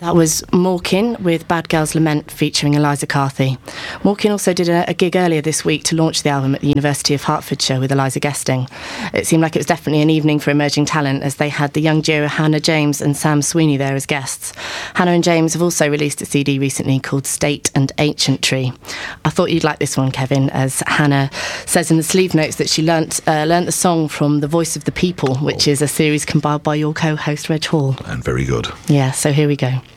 That was Morkin with Bad Girls Lament featuring Eliza Carthy. Morkin also did a gig earlier this week to launch the album at the University of Hertfordshire with Eliza guesting. It seemed like it was definitely an evening for emerging talent as they had the young duo Hannah James and Sam Sweeney there as guests. Hannah and James have also released a CD recently called State and Ancient Tree. I thought you'd like this one, Kevin, as Hannah says in the sleeve notes that she learnt the song from The Voice of the People, which is a series compiled by your co-host Reg Hall. And very good. Yeah, so here we go.